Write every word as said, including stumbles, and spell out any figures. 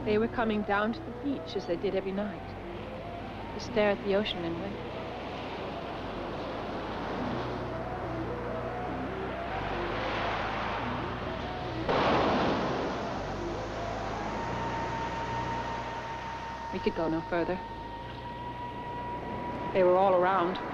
They were coming down to the beach as they did every night, to stare at the ocean and wait. We could go no further. They were all around.